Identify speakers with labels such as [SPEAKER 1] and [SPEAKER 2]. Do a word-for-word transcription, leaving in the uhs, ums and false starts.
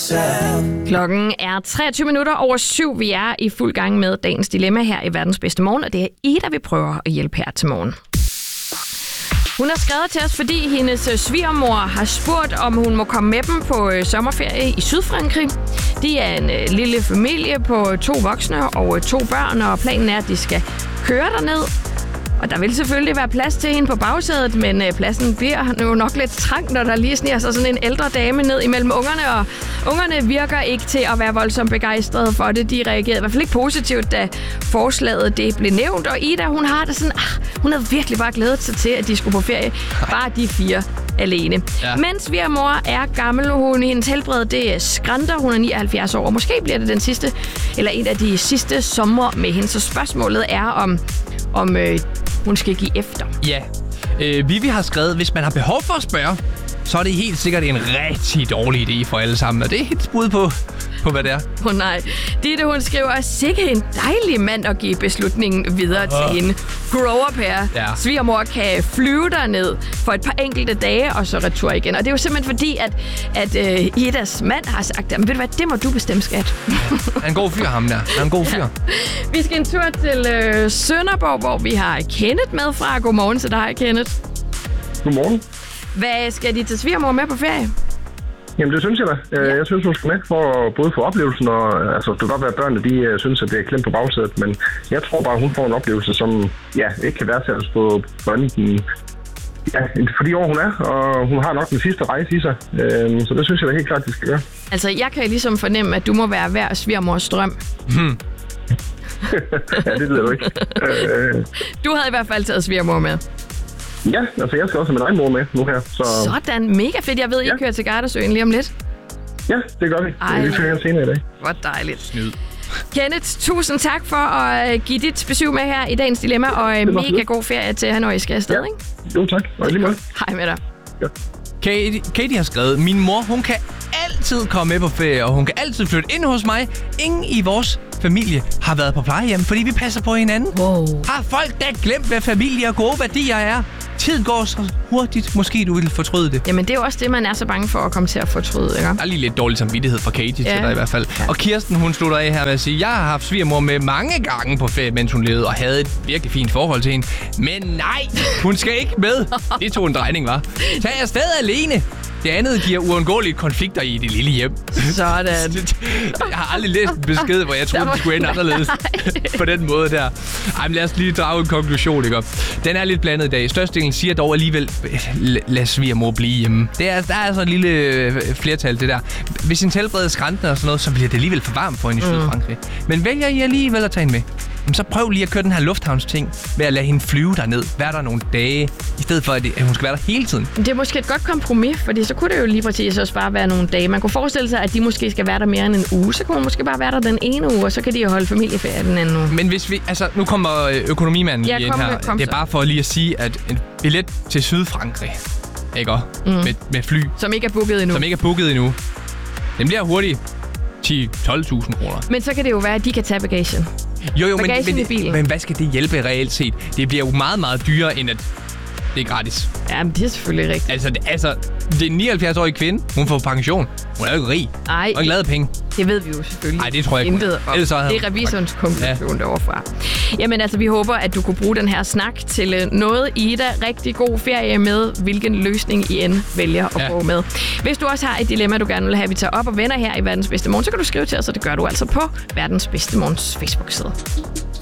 [SPEAKER 1] Klokken er treogtyve minutter over syv. Vi er i fuld gang med dagens dilemma her i Verdens Bedste Morgen, og det er Ida, vi prøver at hjælpe her til morgen. Hun har skrevet til os, fordi hendes svigermor har spurgt, om hun må komme med dem på sommerferie i Sydfrankrig. De er en øh, lille familie på to voksne og to børn, og planen er, at de skal køre derned. Og der vil selvfølgelig være plads til hende på bagsædet, men øh, pladsen bliver jo nok lidt trang, når der lige sniger sig sådan en ældre dame ned imellem ungerne. Og ungerne virker ikke til at være voldsomt begejstrede for det. De reagerede i hvert fald ikke positivt, da forslaget det blev nævnt. Og Ida, hun har det sådan, ah, hun havde virkelig bare glædet sig til, at de skulle på ferie. Bare de fire alene. Ja. Mens svigermor er gammel, hun, hendes helbred det skranter. Hun er nioghalvfjerds år, og måske bliver det den sidste, eller en af de sidste sommer med hende. Så spørgsmålet er, om, om øh, hun skal give efter.
[SPEAKER 2] Ja. Øh, Vivi har skrevet, hvis man har behov for at spørge, så er det helt sikkert en rigtig dårlig idé for alle sammen. Og det er helt bud på, på hvad det er.
[SPEAKER 1] Åh oh, nej. Ditte, hun skriver, sikke en dejlig mand at give beslutningen videre oh. til hende. Grow up her. Ja. Svigermor kan flyve derned for et par enkelte dage, og så retur igen. Og det er jo simpelthen fordi, at, at uh, Idas mand har sagt, men ved du hvad, det må du bestemme, skat.
[SPEAKER 2] Ja. Han er en god fyr, ham der. Han er en god fyr. Ja.
[SPEAKER 1] Vi skal en tur til uh, Sønderborg, hvor vi har Kenneth med fra. Godmorgen til dig, Kenneth.
[SPEAKER 3] Godmorgen.
[SPEAKER 1] Hvad skal de til svigermor med på ferie?
[SPEAKER 3] Jamen, det synes jeg da. Ja. Jeg synes, hun skal med for både få oplevelsen, og altså, det kan godt være, at børnene de, uh, synes, at det er klemt på bagsædet, men jeg tror bare, at hun får en oplevelse, som ja, ikke kan værdsættes på, på anden, ja, for de år, hun er, og hun har nok den sidste rejse i sig. Uh, så det synes jeg da helt klart, de skal gøre.
[SPEAKER 1] Altså, jeg kan ligesom fornemme, at du må være hver svigermors drøm. Hmm.
[SPEAKER 3] Ja, det ved du ikke. Uh,
[SPEAKER 1] du havde i hvert fald taget svigermor med.
[SPEAKER 3] Ja, altså jeg skal også have min egen mor med nu her. Så...
[SPEAKER 1] Sådan, mega fedt. Jeg ved, I ja. kører til Gardasøen lige om lidt.
[SPEAKER 3] Ja, det gør vi. Ej, vi kører senere i dag.
[SPEAKER 1] Hvor dejligt. Snyd. Kenneth, tusind tak for at give dit besøg med her i dagens dilemma, og mega fedt. God ferie til Hanoi, I skal afsted, ja.
[SPEAKER 3] Ikke? Jo, tak. Og lige måde.
[SPEAKER 1] Hej med dig.
[SPEAKER 2] Ja. Katie, Katie har skrevet, min mor, hun kan altid komme med på ferie, og hun kan altid flytte ind hos mig. Ingen i vores familie har været på plejehjem, fordi vi passer på hinanden.
[SPEAKER 1] Wow.
[SPEAKER 2] Har folk da glemt, hvad familie og gode værdier er? Tiden går så hurtigt. Måske du vil fortryde det.
[SPEAKER 1] Jamen, det er jo også det, man er så bange for at komme til at fortryde, ikke?
[SPEAKER 2] Der er lige lidt dårlig samvittighed for Katie ja. til dig i hvert fald. Ja. Og Kirsten, hun slutter af her med at sige, jeg har haft svigermor med mange gange på ferie, mens hun levede, og havde et virkelig fint forhold til hende. Men nej, hun skal ikke med. Det tog en drejning, var. Tag afsted alene. Det andet giver uundgåelige konflikter i det lille hjem.
[SPEAKER 1] Sådan.
[SPEAKER 2] Jeg har aldrig læst en besked, hvor jeg troede, det skulle ende anderledes på den måde der. Ej, men lad os lige drage en konklusion, ikke? Den er lidt blandet i dag. Størstedelen siger dog alligevel, lad svigermor blive hjemme. Det er, der er så et lille flertal, det der. Hvis en helbred skrantende og sådan noget, så bliver det alligevel for varmt for hende i Sydfrankrig. Mm. Men vælger I alligevel at tage hende med? Så prøv lige at køre den her lufthavnsting med at lade hende flyve derned, være der nogle dage, i stedet for, at hun skal være der hele tiden.
[SPEAKER 1] Det er måske et godt kompromis, fordi så kunne det jo lige præcis også bare være nogle dage. Man kunne forestille sig, at de måske skal være der mere end en uge, så kunne man måske bare være der den ene uge, og så kan de jo holde familieferie den anden uge.
[SPEAKER 2] Men hvis vi, altså nu kommer økonomimanden
[SPEAKER 1] ja,
[SPEAKER 2] lige ind her.
[SPEAKER 1] Kom
[SPEAKER 2] det er bare for lige at sige, at en billet til Sydfrankrig, ikke mm. med, med fly.
[SPEAKER 1] Som ikke er booket endnu.
[SPEAKER 2] Som ikke er booket endnu. Den bliver hurtigt ti til tolv tusind kroner.
[SPEAKER 1] Men så kan det jo være, at de kan tage bagagen.
[SPEAKER 2] Jo, jo, men,
[SPEAKER 1] men,
[SPEAKER 2] men hvad skal det hjælpe reelt set? Det bliver jo meget, meget dyrere, end at det er gratis.
[SPEAKER 1] Ja, men det er selvfølgelig rigtigt.
[SPEAKER 2] Altså, det, altså, det er en nioghalvfjerds-årig kvinde. Hun får pension. Hun er jo ikke rig.
[SPEAKER 1] Ej,
[SPEAKER 2] og ikke lavet penge.
[SPEAKER 1] Det ved vi jo selvfølgelig.
[SPEAKER 2] Nej, det tror jeg ikke.
[SPEAKER 1] Intet om. Det er revisorens konklusion ja. deroverfra. Jamen altså, vi håber, at du kunne bruge den her snak til noget. Ida, rigtig god ferie med, hvilken løsning I end vælger at ja. gå med. Hvis du også har et dilemma, du gerne vil have, at vi tager op og vender her i Verdens Bedste Morgen, så kan du skrive til os, og det gør du altså på Verdens Bedste Morgens Facebook-side.